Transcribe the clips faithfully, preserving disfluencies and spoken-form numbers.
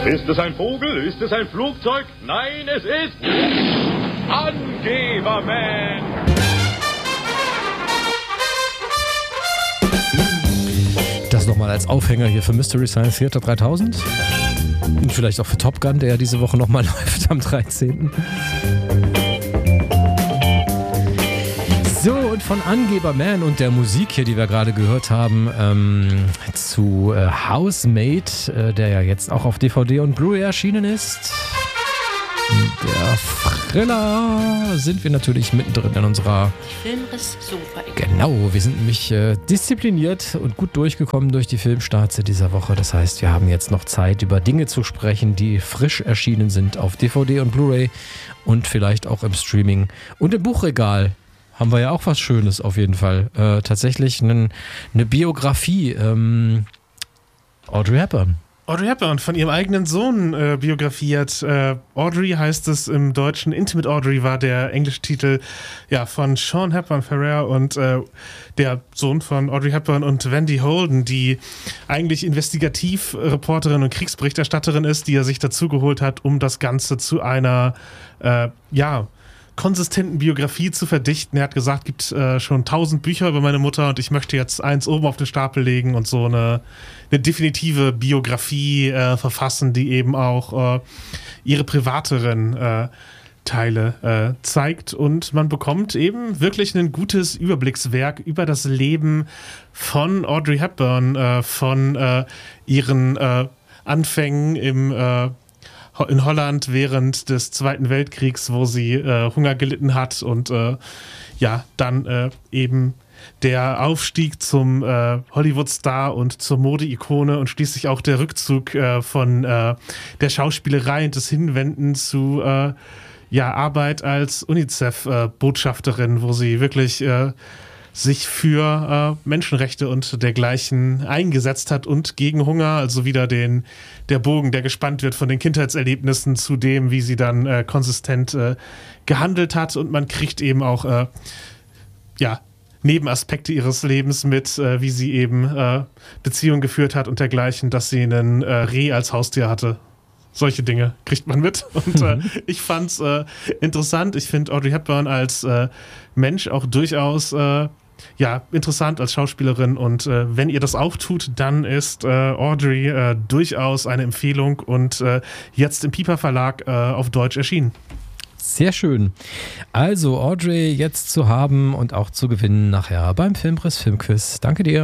Ist es ein Vogel? Ist es ein Flugzeug? Nein, es ist Angeberman. Das nochmal als Aufhänger hier für Mystery Science Theater dreitausend. Und vielleicht auch für Top Gun, der ja diese Woche nochmal läuft am dreizehnten So, und von Angeberman und der Musik hier, die wir gerade gehört haben, ähm, zu äh, Housemate, äh, der ja jetzt auch auf D V D und Blu-ray erschienen ist. Der Thriller sind wir natürlich mittendrin in unserer Filmriss-Sofa-Ecke. Genau, wir sind nämlich äh, diszipliniert und gut durchgekommen durch die Filmstarts dieser Woche. Das heißt, wir haben jetzt noch Zeit, über Dinge zu sprechen, die frisch erschienen sind auf D V D und Blu-ray und vielleicht auch im Streaming und im Buchregal. Haben wir ja auch was Schönes auf jeden Fall. Äh, tatsächlich eine Biografie. Ähm, Audrey Hepburn. Audrey Hepburn von ihrem eigenen Sohn äh, biografiert. Äh, Audrey heißt es im Deutschen. Intimate Audrey war der englische Titel ja, von Sean Hepburn Ferrer und äh, der Sohn von Audrey Hepburn und Wendy Holden, die eigentlich Investigativreporterin und Kriegsberichterstatterin ist, die er sich dazugeholt hat, um das Ganze zu einer, äh, ja, konsistenten Biografie zu verdichten. Er hat gesagt, es gibt äh, schon tausend Bücher über meine Mutter und ich möchte jetzt eins oben auf den Stapel legen und so eine, eine definitive Biografie äh, verfassen, die eben auch äh, ihre privateren äh, Teile äh, zeigt und man bekommt eben wirklich ein gutes Überblickswerk über das Leben von Audrey Hepburn, äh, von äh, ihren äh, Anfängen im äh, in Holland während des Zweiten Weltkriegs, wo sie äh, Hunger gelitten hat und äh, ja, dann äh, eben der Aufstieg zum äh, Hollywood-Star und zur Mode-Ikone und schließlich auch der Rückzug äh, von äh, der Schauspielerei und des Hinwenden zu äh, ja, Arbeit als UNICEF-Botschafterin, äh, wo sie wirklich äh, sich für äh, Menschenrechte und dergleichen eingesetzt hat und gegen Hunger, also wieder den, der Bogen, der gespannt wird von den Kindheitserlebnissen zu dem, wie sie dann äh, konsistent äh, gehandelt hat und man kriegt eben auch äh, ja, Nebenaspekte ihres Lebens mit, äh, wie sie eben äh, Beziehungen geführt hat und dergleichen, dass sie einen äh, Reh als Haustier hatte. Solche Dinge kriegt man mit. Und äh, ich fand's äh, interessant. Ich finde Audrey Hepburn als äh, Mensch auch durchaus äh, ja, interessant als Schauspielerin. Und äh, wenn ihr das auch tut, dann ist äh, Audrey äh, durchaus eine Empfehlung und äh, jetzt im Piper Verlag äh, auf Deutsch erschienen. Sehr schön. Also Audrey jetzt zu haben und auch zu gewinnen nachher beim Filmriss Filmquiz. Danke dir.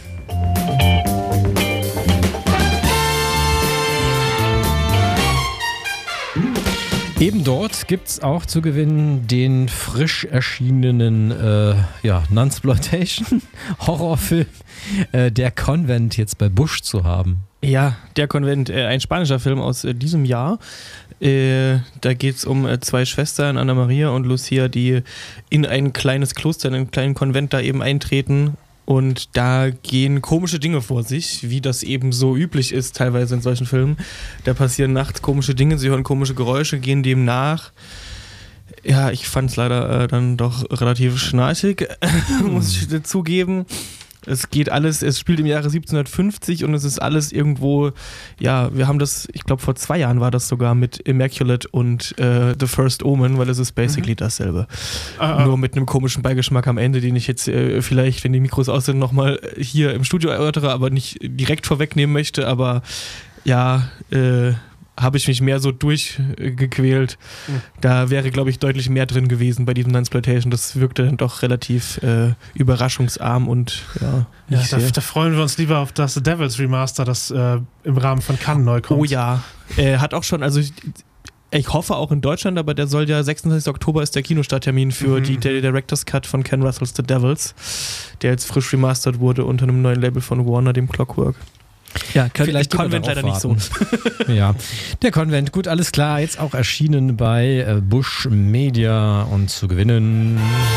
Eben dort gibt es auch zu gewinnen den frisch erschienenen äh, ja, Nunsploitation-Horrorfilm äh, Der Konvent jetzt bei Busch zu haben. Ja, Der Konvent, äh, ein spanischer Film aus äh, diesem Jahr. Äh, da geht es um äh, zwei Schwestern, Anna Maria und Lucia, die in ein kleines Kloster, in einen kleinen Konvent da eben eintreten. Und da gehen komische Dinge vor sich, wie das eben so üblich ist, teilweise in solchen Filmen. Da passieren nachts komische Dinge, sie hören komische Geräusche, gehen dem nach. Ja, ich fand es leider äh, dann doch relativ schnarchig, muss ich zugeben. Es geht alles, es spielt im Jahre siebzehnhundertfünfzig und es ist alles irgendwo, ja, wir haben das, ich glaube vor zwei Jahren war das sogar mit Immaculate und äh, The First Omen, weil es ist basically mhm. dasselbe. Ah, Nur mit einem komischen Beigeschmack am Ende, den ich jetzt äh, vielleicht, wenn die Mikros aus sind, nochmal hier im Studio erörtere, aber nicht direkt vorwegnehmen möchte, aber ja, äh, habe ich mich mehr so durchgequält. Mhm. Da wäre, glaube ich, deutlich mehr drin gewesen bei diesem Nunsploitation. Das wirkte dann doch relativ äh, überraschungsarm und ja. ja da, da freuen wir uns lieber auf das The Devil's Remaster, das äh, im Rahmen von Cannes neu kommt. Oh ja. Äh, hat auch schon, also ich, ich hoffe auch in Deutschland, aber der soll ja sechsundzwanzigsten Oktober ist der Kinostarttermin für mhm. die, der Director's Cut von Ken Russells The Devils, der jetzt frisch remastert wurde unter einem neuen Label von Warner, dem Clockwork. Ja, vielleicht Konvent leider nicht so. Ja, der Konvent, gut, alles klar, jetzt auch erschienen bei äh, Busch Media und zu gewinnen.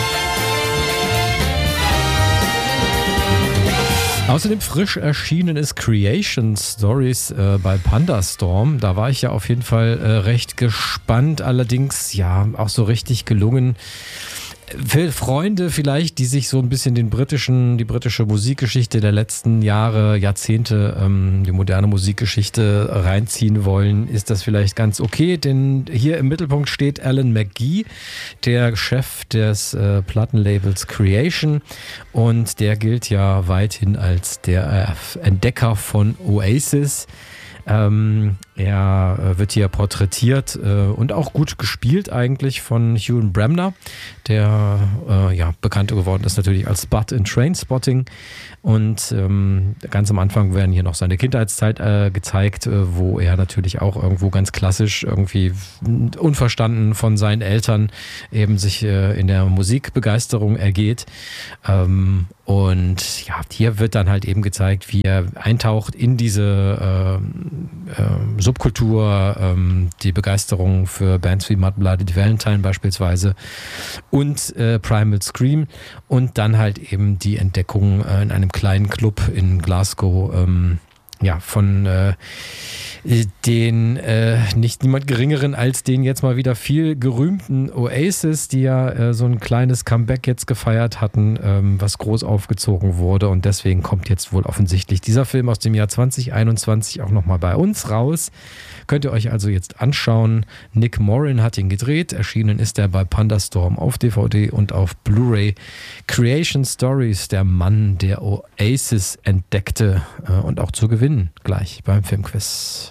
Außerdem frisch erschienen ist Creation Stories äh, bei Pandastorm. Da war ich ja auf jeden Fall äh, recht gespannt, allerdings ja auch so richtig gelungen. Für Freunde vielleicht, die sich so ein bisschen den britischen, die britische Musikgeschichte der letzten Jahre, Jahrzehnte, ähm, die moderne Musikgeschichte reinziehen wollen, ist das vielleicht ganz okay, denn hier im Mittelpunkt steht Alan McGee, der Chef des äh, Plattenlabels Creation, und der gilt ja weithin als der äh, Entdecker von Oasis. Ähm, er äh, wird hier porträtiert äh, und auch gut gespielt eigentlich von Hugh Bremner, der äh, ja bekannter geworden ist natürlich als Bud in Trainspotting. Und ähm, ganz am Anfang werden hier noch seine Kindheitszeit äh, gezeigt, äh, wo er natürlich auch irgendwo ganz klassisch irgendwie unverstanden von seinen Eltern eben sich äh, in der Musikbegeisterung ergeht. Ähm, und ja, hier wird dann halt eben gezeigt, wie er eintaucht in diese äh, äh, Subkultur, ähm, die Begeisterung für Bands wie Mud Blooded Valentine beispielsweise und äh, Primal Scream und dann halt eben die Entdeckung äh, in einem kleinen Club in Glasgow, ähm, ja, von äh, den äh, nicht niemand geringeren als den jetzt mal wieder viel gerühmten Oasis, die ja äh, so ein kleines Comeback jetzt gefeiert hatten, ähm, was groß aufgezogen wurde, und deswegen kommt jetzt wohl offensichtlich dieser Film aus dem Jahr zwanzig einundzwanzig auch nochmal bei uns raus. Könnt ihr euch also jetzt anschauen. Nick Morin hat ihn gedreht, erschienen ist er bei Pandastorm auf D V D und auf Blu-ray. Creation Stories, der Mann, der Oasis entdeckte äh, und auch zu gewinnen gleich beim Filmquiz.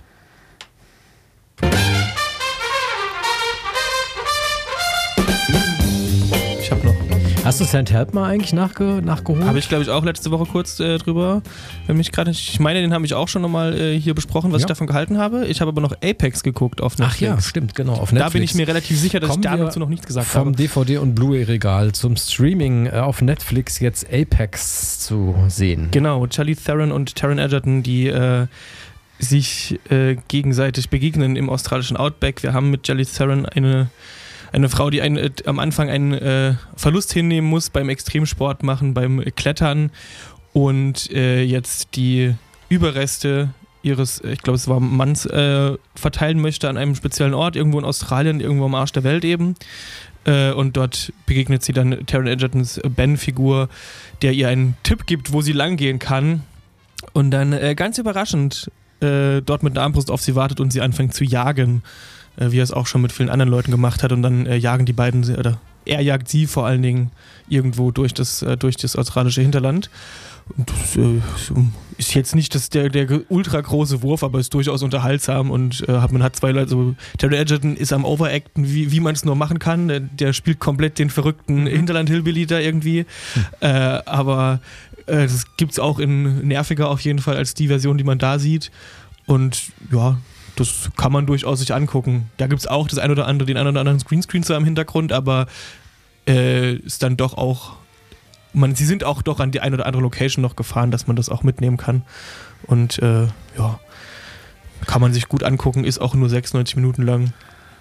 Ich hab noch. Hast du Saint Help mal eigentlich nachge nachgeholt? Habe ich, glaube ich, auch letzte Woche kurz äh, drüber. Wenn mich gerade, ich meine, den habe ich auch schon nochmal äh, hier besprochen, was ja. ich davon gehalten habe. Ich habe aber noch Apex geguckt auf Netflix. Ach ja, stimmt, genau. Auf Netflix. Da bin ich mir relativ sicher, dass Kommen ich wir dazu noch nichts gesagt vom habe. Vom D V D- und Blu-ray-Regal zum Streaming äh, auf Netflix jetzt Apex zu sehen. Genau, Charlie Theron und Taron Egerton, die äh, sich äh, gegenseitig begegnen im australischen Outback. Wir haben mit Charlie Theron eine Eine Frau, die ein, äh, am Anfang einen äh, Verlust hinnehmen muss beim Extremsport machen, beim Klettern und äh, jetzt die Überreste ihres, ich glaube es war Manns, äh, verteilen möchte an einem speziellen Ort, irgendwo in Australien, irgendwo am Arsch der Welt eben. Äh, und dort begegnet sie dann Taron Egertons Ben-Figur, der ihr einen Tipp gibt, wo sie lang gehen kann. Und dann äh, ganz überraschend äh, dort mit einer Armbrust auf sie wartet und sie anfängt zu jagen. Wie er es auch schon mit vielen anderen Leuten gemacht hat, und dann äh, jagen die beiden, oder er jagt sie vor allen Dingen irgendwo durch das, äh, durch das australische Hinterland. Und das äh, ist jetzt nicht das, der, der ultra große Wurf, aber ist durchaus unterhaltsam, und äh, man hat zwei Leute, also Taron Egerton ist am Overacten, wie, wie man es nur machen kann. Der, der spielt komplett den verrückten Hinterland-Hillbilly da irgendwie. Hm. Äh, aber äh, das gibt es auch in nerviger auf jeden Fall als die Version, die man da sieht. Und ja, das kann man durchaus sich angucken. Da gibt es auch das ein oder andere, den ein oder anderen Greenscreen so im Hintergrund, aber äh, ist dann doch auch, man, sie sind auch doch an die ein oder andere Location noch gefahren, dass man das auch mitnehmen kann. Und äh, ja, kann man sich gut angucken, ist auch nur sechsundneunzig Minuten lang.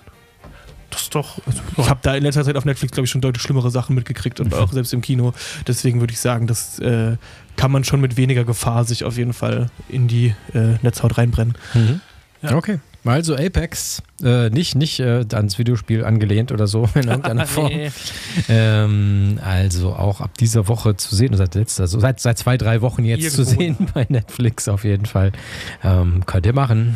Das ist doch. Also, ich habe da in letzter Zeit auf Netflix, glaube ich, schon deutlich schlimmere Sachen mitgekriegt und auch selbst im Kino. Deswegen würde ich sagen, das äh, kann man schon mit weniger Gefahr sich auf jeden Fall in die äh, Netzhaut reinbrennen. Mhm. Ja. Okay, also Apex, äh, nicht, nicht äh, ans Videospiel angelehnt oder so in irgendeiner Form. Nee. Ähm, also auch ab dieser Woche zu sehen, seit, letzter, also seit, seit zwei, drei Wochen jetzt Irgendwo, zu sehen ja. bei Netflix auf jeden Fall. Ähm, könnt ihr machen.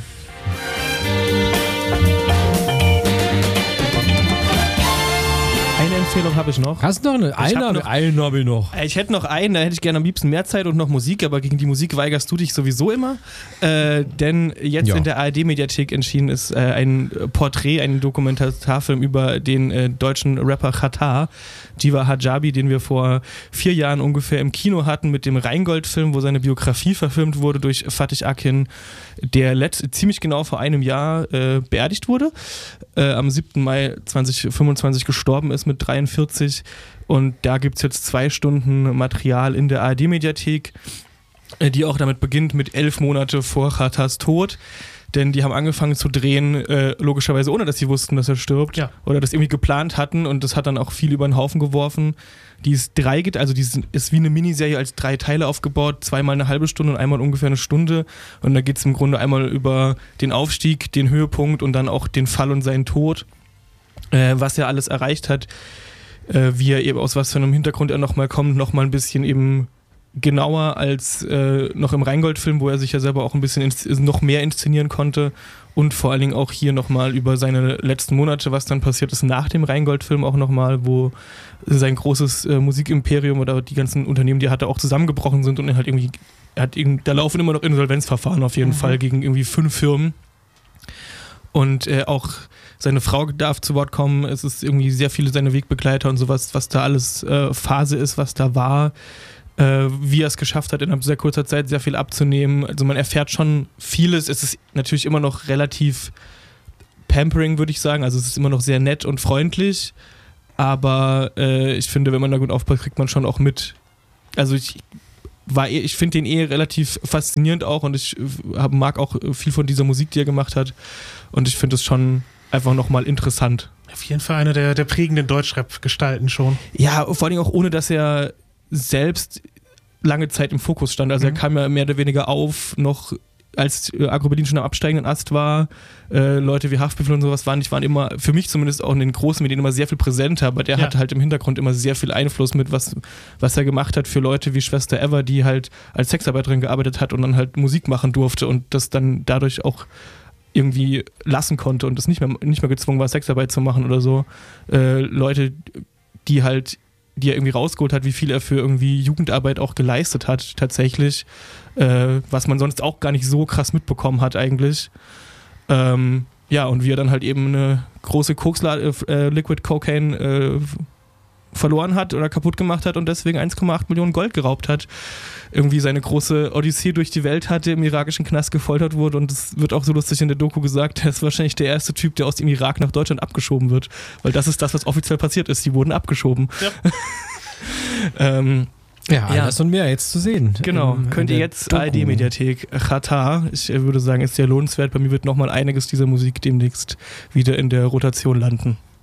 Eine Empfehlung habe ich noch. Hast du noch eine? Eine habe einen hab ich noch. Ich hätte noch einen, da hätte ich gerne am liebsten mehr Zeit und noch Musik, aber gegen die Musik weigerst du dich sowieso immer. Äh, denn jetzt ja. in der A R D-Mediathek erschienen ist äh, ein Porträt, ein Dokumentarfilm über den äh, deutschen Rapper Xatar, Jiva Hijabi, den wir vor vier Jahren ungefähr im Kino hatten mit dem Rheingold-Film, wo seine Biografie verfilmt wurde durch Fatih Akin, der letzt, ziemlich genau vor einem Jahr äh, beerdigt wurde, äh, am siebten Mai zweitausendfünfundzwanzig gestorben ist mit dreiundvierzig, und da gibt es jetzt zwei Stunden Material in der A R D-Mediathek, äh, die auch damit beginnt mit elf Monate vor Xatars Tod. Denn die haben angefangen zu drehen, äh, logischerweise ohne, dass sie wussten, dass er stirbt. Ja. Oder das irgendwie geplant hatten, und das hat dann auch viel über den Haufen geworfen. Die ist drei, also die ist wie eine Miniserie als drei Teile aufgebaut, zweimal eine halbe Stunde und einmal ungefähr eine Stunde. Und da geht es im Grunde einmal über den Aufstieg, den Höhepunkt und dann auch den Fall und seinen Tod, äh, was er alles erreicht hat. äh, wie er eben aus was für einem Hintergrund er nochmal kommt, nochmal ein bisschen eben genauer als äh, noch im Rheingold-Film, wo er sich ja selber auch ein bisschen ins, noch mehr inszenieren konnte und vor allen Dingen auch hier nochmal über seine letzten Monate, was dann passiert ist nach dem Rheingold-Film auch nochmal, wo sein großes äh, Musikimperium oder die ganzen Unternehmen, die er hatte, auch zusammengebrochen sind und er halt irgendwie, er hat irgendwie, da laufen immer noch Insolvenzverfahren auf jeden mhm. Fall gegen irgendwie fünf Firmen und äh, auch seine Frau darf zu Wort kommen, es ist irgendwie sehr viele seine Wegbegleiter und sowas, was da alles äh, Phase ist, was da war. Äh, wie er es geschafft hat, in sehr kurzer Zeit sehr viel abzunehmen. Also man erfährt schon vieles. Es ist natürlich immer noch relativ pampering, würde ich sagen. Also es ist immer noch sehr nett und freundlich. Aber äh, ich finde, wenn man da gut aufpasst, kriegt man schon auch mit. Also ich war, eh, ich finde den eh relativ faszinierend auch und ich hab, mag auch viel von dieser Musik, die er gemacht hat. Und ich finde es schon einfach nochmal interessant. Auf jeden Fall eine der, der prägenden Deutschrap-Gestalten schon. Ja, vor allem auch ohne, dass er selbst lange Zeit im Fokus stand. Also mhm. er kam ja mehr oder weniger auf, noch als äh, Agro Berlin schon am absteigenden Ast war. Äh, Leute wie Haftbefehl und sowas waren, die waren immer, für mich zumindest auch in den großen Medien immer sehr viel präsenter, aber der ja. hatte halt im Hintergrund immer sehr viel Einfluss mit, was, was er gemacht hat für Leute wie Schwester Eva, die halt als Sexarbeiterin gearbeitet hat und dann halt Musik machen durfte und das dann dadurch auch irgendwie lassen konnte und das nicht mehr, nicht mehr gezwungen war, Sexarbeit zu machen oder so. Äh, Leute, die halt die er irgendwie rausgeholt hat, wie viel er für irgendwie Jugendarbeit auch geleistet hat, tatsächlich, äh, was man sonst auch gar nicht so krass mitbekommen hat eigentlich. Ähm, ja, und wie er dann halt eben eine große Koksla- äh, Liquid Cocaine äh, verloren hat oder kaputt gemacht hat und deswegen eins Komma acht Millionen Gold geraubt hat. Irgendwie seine große Odyssee durch die Welt hatte, im irakischen Knast gefoltert wurde und es wird auch so lustig in der Doku gesagt, er ist wahrscheinlich der erste Typ, der aus dem Irak nach Deutschland abgeschoben wird, weil das ist das, was offiziell passiert ist, die wurden abgeschoben. Ja, ähm, ja, ja, das und mehr jetzt zu sehen. Genau, in, könnt in ihr jetzt A R D-Mediathek Xatar, ich würde sagen, ist sehr lohnenswert, bei mir wird nochmal einiges dieser Musik demnächst wieder in der Rotation landen.